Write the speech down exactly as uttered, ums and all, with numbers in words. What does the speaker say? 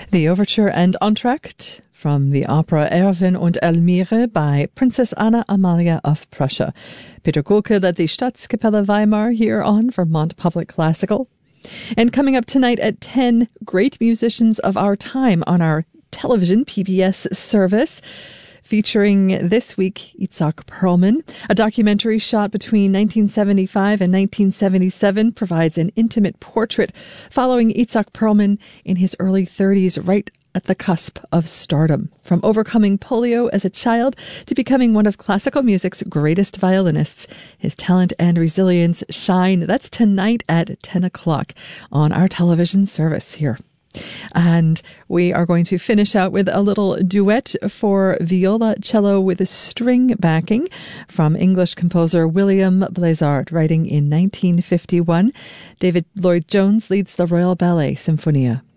The overture and entr'acte from the opera Erwin und Elmire by Princess Anna Amalia of Prussia. Peter Gulke led the Staatskapelle Weimar here on Vermont Public Classical. And coming up tonight at ten, great musicians of our time on our television P B S service, featuring this week Itzhak Perlman. A documentary shot between nineteen seventy-five and nineteen seventy-seven provides an intimate portrait following Itzhak Perlman in his early thirties, right at the cusp of stardom. From overcoming polio as a child to becoming one of classical music's greatest violinists, his talent and resilience shine. That's tonight at ten o'clock on our television service here. And we are going to finish out with a little duet for viola cello with a string backing from English composer William Blazard, writing in nineteen fifty-one. David Lloyd Jones leads the Royal Ballet Symphonia.